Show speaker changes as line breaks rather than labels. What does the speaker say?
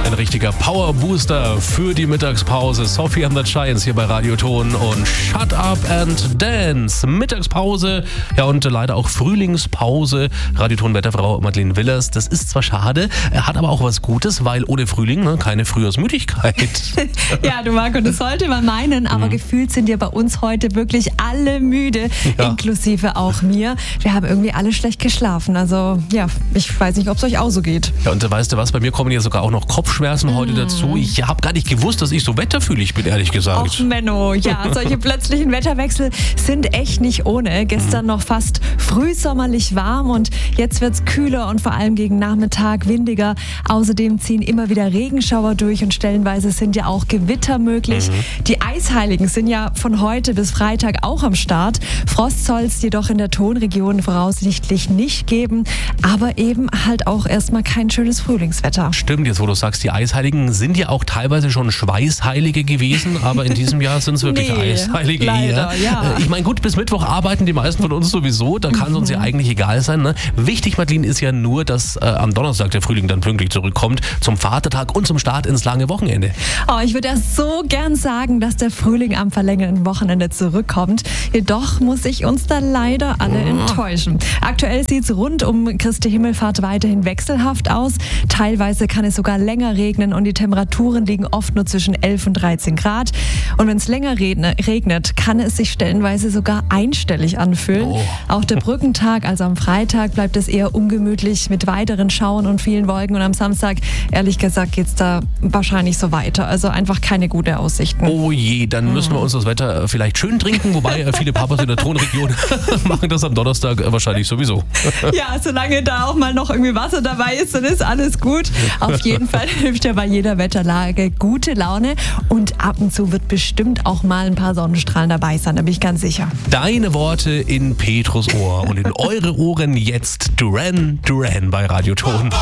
Ein richtiger Power-Booster für die Mittagspause. Sophie and the Giants hier bei Radio Ton und Shut Up and Dance. Mittagspause, ja, und leider auch Frühlingspause. Radio Ton-Wetterfrau Madeleine Willers. Das ist zwar schade, hat aber auch was Gutes, weil ohne Frühling keine Frühjahrsmüdigkeit.
Ja, du Marco, das sollte man meinen, aber gefühlt sind ja bei uns heute wirklich alle müde, inklusive auch mir. Wir haben irgendwie alle schlecht geschlafen. Also ja, ich weiß nicht, ob es euch auch so geht.
Ja, und weißt du was, bei mir kommen ja sogar auch noch Kopfschmerzen heute dazu. Ich habe gar nicht gewusst, dass ich so wetterfühlig bin, ehrlich gesagt.
Och Menno, ja, solche plötzlichen Wetterwechsel sind echt nicht ohne. Gestern noch fast frühsommerlich warm und jetzt wird's kühler und vor allem gegen Nachmittag windiger. Außerdem ziehen immer wieder Regenschauer durch und stellenweise sind ja auch Gewitter möglich. Die Eisheiligen sind ja von heute bis Freitag auch am Start. Frost soll es jedoch in der Tonregion voraussichtlich nicht geben, aber eben halt auch erstmal kein schönes Frühlingswetter.
Stimmt, jetzt wo du sagst, die Eisheiligen sind ja auch teilweise schon Schweißheilige gewesen, aber in diesem Jahr sind es wirklich Eisheilige.
Leider, ja.
Ich meine, gut, bis Mittwoch arbeiten die meisten von uns sowieso, da kann es uns ja eigentlich egal sein. Ne? Wichtig, Madeleine, ist ja nur, dass am Donnerstag der Frühling dann pünktlich zurückkommt, zum Vatertag und zum Start ins lange Wochenende.
Oh, ich würde ja so gern sagen, dass der Frühling am verlängerten Wochenende zurückkommt. Jedoch muss ich uns da leider alle enttäuschen. Aktuell sieht es rund um Christi Himmelfahrt weiterhin wechselhaft aus. Teilweise kann es sogar länger regnen und die Temperaturen liegen oft nur zwischen 11 und 13 Grad. Und wenn es länger regnet, kann es sich stellenweise sogar einstellig anfühlen. Auch der Brückentag, also am Freitag, bleibt es eher ungemütlich mit weiteren Schauern und vielen Wolken. Und am Samstag, ehrlich gesagt, geht es da wahrscheinlich so weiter. Also einfach keine gute Aussichten.
Oh je, dann müssen wir uns das Wetter vielleicht schön trinken, wobei viele Papas in der Tonregion machen das am Donnerstag wahrscheinlich sowieso.
Ja, solange da auch mal noch irgendwie Wasser dabei ist, dann ist alles gut. Auf jeden Fall hilft ja bei jeder Wetterlage gute Laune und ab und zu wird bestimmt auch mal ein paar Sonnenstrahlen dabei sein, da bin ich ganz sicher.
Deine Worte in Petrus Ohr und in eure Ohren jetzt Duran Duran bei Radio Ton.